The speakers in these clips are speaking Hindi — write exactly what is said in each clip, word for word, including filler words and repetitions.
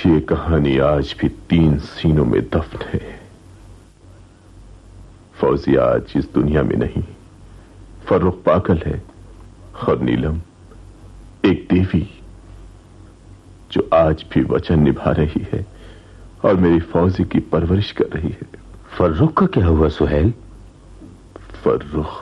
ये कहानी आज भी तीन सीनों में दफन है। फौजिया आज इस दुनिया में नहीं। फर्रुख पागल है और नीलम एक देवी जो आज भी वचन निभा रही है और मेरी फौजी की परवरिश कर रही है। फर्रुख का क्या हुआ सुहेल? फर्रुख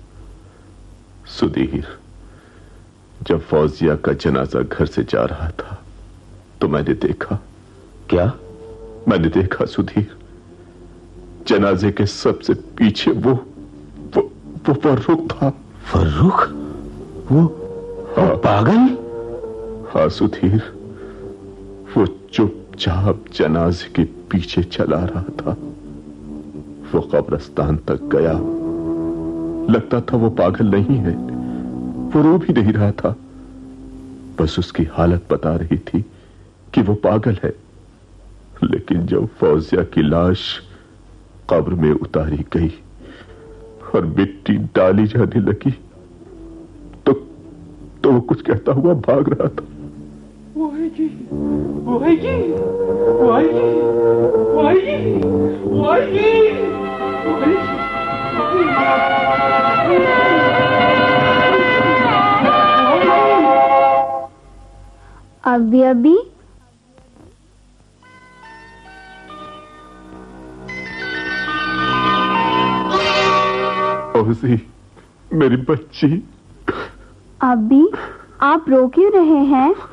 सुधीर, जब फौजिया का जनाजा घर से जा रहा था तो मैंने देखा। क्या? मैंने देखा सुधीर, जनाजे के सबसे पीछे वो वो वो फर्रुख था। फर्रुख? वो, हाँ, वो पागल? हाँ सुधीर, वो चुपचाप जनाजे के पीछे चला रहा था। वो कब्रिस्तान तक गया। लगता था वो पागल नहीं है, वो रो भी नहीं रहा था, बस उसकी हालत बता रही थी कि वो पागल है। लेकिन जब फौजिया की लाश कब्र में उतारी गई और मिट्टी डाली जाने लगी तो तो वो कुछ कहता हुआ भाग रहा था। वो आएगी, वो आएगी, वो आएगी, वो आएगी, वो आएगी, वो आएगी। अभी अभी फौजी, मेरी बच्ची। अभी आप रो क्यों रहे हैं?